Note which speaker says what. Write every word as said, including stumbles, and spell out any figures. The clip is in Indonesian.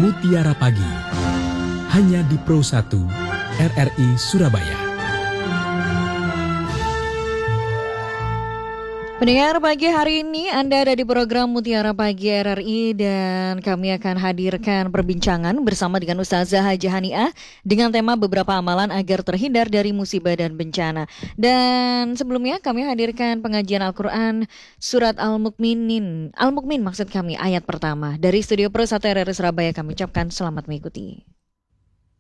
Speaker 1: Mutiara Pagi, hanya di Pro satu R R I Surabaya.
Speaker 2: Pendengar pagi hari ini Anda ada di program Mutiara Pagi R R I dan kami akan hadirkan perbincangan bersama dengan Ustazah Haja Haniah dengan tema beberapa amalan agar terhindar dari musibah dan bencana. Dan sebelumnya kami hadirkan pengajian Al-Quran Surat Al-Mukminin, Al-Mukmin maksud kami ayat pertama. Dari Studio Pro satu R R I Surabaya kami ucapkan selamat mengikuti.